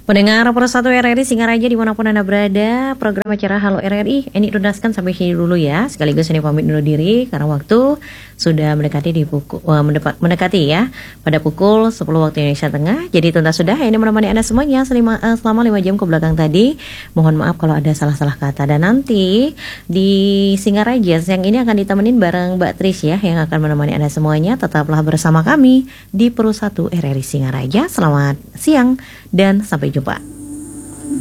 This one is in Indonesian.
Pendengar Persatu RRI Singaraja dimanapun Anda berada, program acara Halo RRI ini dudaskan sampai sini dulu ya. Sekaligus ini pamit dulu diri karena waktu sudah mendekati mendekati ya pada pukul 10 waktu Indonesia Tengah. Jadi tuntas sudah ini menemani Anda semuanya selama 5 jam ke belakang tadi. Mohon maaf kalau ada salah-salah kata, dan nanti di Singaraja yang ini akan ditemenin bareng Mbak Tris ya yang akan menemani Anda semuanya. Tetaplah bersama kami di Persatu RRI Singaraja. Selamat siang dan sampai jumpa.